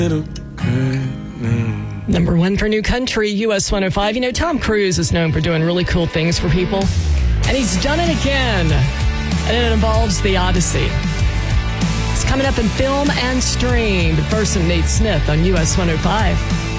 Number one for New Country, US 105. You know, Tom Cruise is known for doing really cool things for people. And he's done it again. And it involves The Odyssey. It's coming up in film and stream. But first, Nate Smith on US 105.